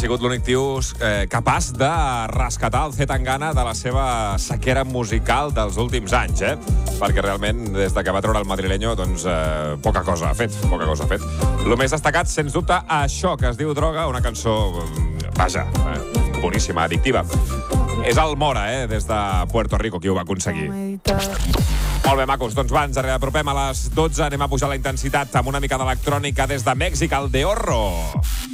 sigut l'únic tio capaç de rescatar el Zetangana de la seva sequera musical dels últims anys, perquè realment, des de que va treure el madrileño, doncs poca cosa ha fet. El més destacat, sens dubte, això que es diu Droga, una cançó, vaja, boníssima, addictiva. És el Mora, des de Puerto Rico, qui ho va aconseguir. Molt bé, macos, doncs va, ens apropem a les 12, anem a pujar la intensitat amb una mica d'electrònica des de Mèxic, el De Horro.